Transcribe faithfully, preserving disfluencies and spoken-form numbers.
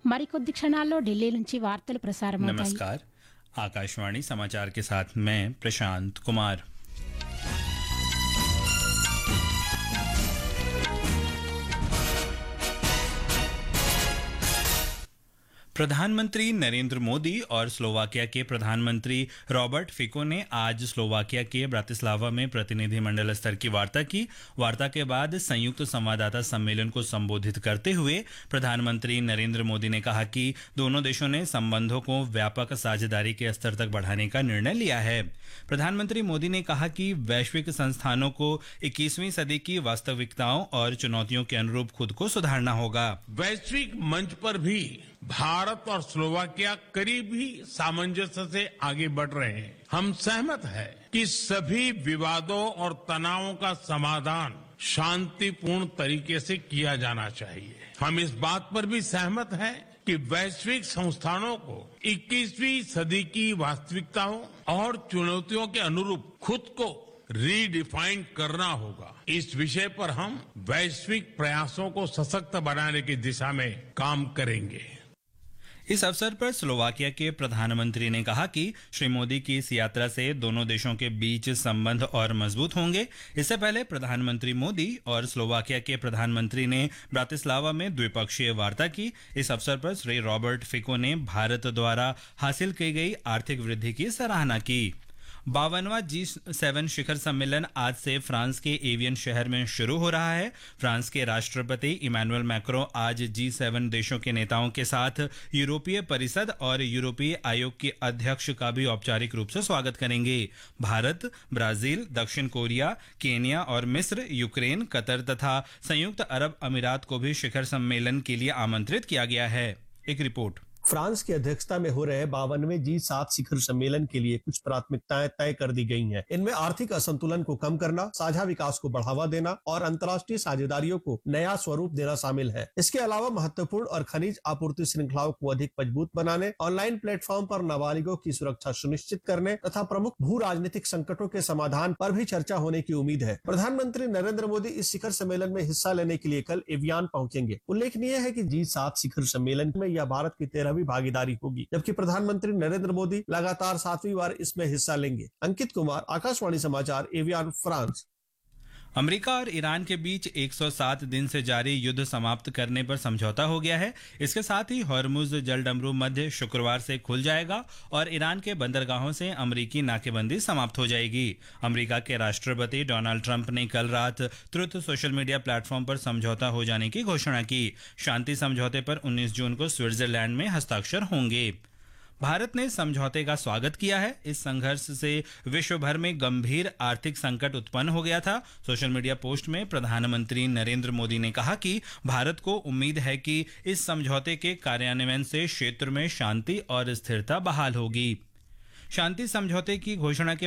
మరికొద్ది క్షణాల్లో ఢిల్లీ నుంచి వార్తలు ప్రసారమవుతాయి. नमस्कार, आकाशवाणी समाचार के साथ मैं प्रशांत कुमार। प्रधानमंत्री नरेंद्र मोदी और स्लोवाकिया के प्रधानमंत्री रॉबर्ट फिको ने आज स्लोवाकिया के ब्रातिस्लावा में प्रतिनिधिमंडल स्तर की वार्ता की। वार्ता के बाद संयुक्त संवाददाता सम्मेलन को संबोधित करते हुए प्रधानमंत्री नरेंद्र मोदी ने कहा कि दोनों देशों ने संबंधों को व्यापक साझेदारी के स्तर तक बढ़ाने का निर्णय लिया है। प्रधानमंत्री मोदी ने कहा कि वैश्विक संस्थानों को इक्कीसवीं सदी की वास्तविकताओं और चुनौतियों के अनुरूप खुद को सुधारना होगा। वैश्विक मंच पर भी भारत और स्लोवाकिया करीब ही सामंजस्य से आगे बढ़ रहे हैं। हम सहमत हैं कि सभी विवादों और तनावों का समाधान शांतिपूर्ण तरीके से किया जाना चाहिए। हम इस बात पर भी सहमत हैं कि वैश्विक संस्थानों को इक्कीसवीं सदी की वास्तविकताओं और चुनौतियों के अनुरूप खुद को रीडिफाइन करना होगा। इस विषय पर हम वैश्विक प्रयासों को सशक्त बनाने की दिशा में काम करेंगे। इस अवसर पर स्लोवाकिया के प्रधानमंत्री ने कहा कि श्री मोदी की इस यात्रा से दोनों देशों के बीच संबंध और मजबूत होंगे। इससे पहले प्रधानमंत्री मोदी और स्लोवाकिया के प्रधानमंत्री ने ब्रातिस्लावा में द्विपक्षीय वार्ता की। इस अवसर पर श्री रॉबर्ट फिको ने भारत द्वारा हासिल की गई आर्थिक वृद्धि की सराहना की। बावनवां जी सेवन शिखर सम्मेलन आज से फ्रांस के एवियन शहर में शुरू हो रहा है। फ्रांस के राष्ट्रपति इमैनुअल मैक्रों आज जी सेवन देशों के नेताओं के साथ यूरोपीय परिषद और यूरोपीय आयोग के अध्यक्ष का भी औपचारिक रूप से स्वागत करेंगे। भारत, ब्राजील, दक्षिण कोरिया, केन्या और मिस्र, यूक्रेन, कतर तथा संयुक्त अरब अमीरात को भी शिखर सम्मेलन के लिए आमंत्रित किया गया है। एक रिपोर्ट। फ्रांस की अध्यक्षता में हो रहे बावनवें जी सात शिखर सम्मेलन के लिए कुछ प्राथमिकताएं तय कर दी गई हैं। इनमें आर्थिक असंतुलन को कम करना, साझा विकास को बढ़ावा देना और अंतर्राष्ट्रीय साझेदारियों को नया स्वरूप देना शामिल है। इसके अलावा महत्वपूर्ण और खनिज आपूर्ति श्रृंखलाओं को अधिक मजबूत बनाने, ऑनलाइन प्लेटफॉर्म पर नाबालिगों की सुरक्षा सुनिश्चित करने तथा प्रमुख भू राजनीतिक संकटों के समाधान पर भी चर्चा होने की उम्मीद है। प्रधानमंत्री नरेंद्र मोदी इस शिखर सम्मेलन में हिस्सा लेने के लिए कल एवियन पहुंचेंगे। उल्लेखनीय है कि जी सात शिखर सम्मेलन में यह भारत की तेरहवीं भागीदारी होगी, जबकि प्रधानमंत्री नरेंद्र मोदी लगातार सातवीं बार इसमें हिस्सा लेंगे। अंकित कुमार, आकाशवाणी समाचार, एवियन, फ्रांस। अमेरिका और ईरान के बीच एक सौ सात दिन से जारी युद्ध समाप्त करने पर समझौता हो गया है। इसके साथ ही हॉर्मुज जलडमरू मध्य शुक्रवार से खुल जाएगा और ईरान के बंदरगाहों से अमेरिकी नाकेबंदी समाप्त हो जाएगी। अमेरिका के राष्ट्रपति डोनाल्ड ट्रंप ने कल रात ट्रुथ सोशल मीडिया प्लेटफॉर्म पर समझौता हो जाने की घोषणा की। शांति समझौते पर उन्नीस जून को स्विट्जरलैंड में हस्ताक्षर होंगे। भारत ने समझौते का स्वागत किया है। इस संघर्ष से विश्व भर में गंभीर आर्थिक संकट उत्पन्न हो गया था। सोशल मीडिया पोस्ट में प्रधानमंत्री नरेंद्र मोदी ने कहा कि भारत को उम्मीद है कि इस समझौते के कार्यान्वयन से क्षेत्र में शांति और स्थिरता बहाल होगी। शांति समझौते की घोषणा के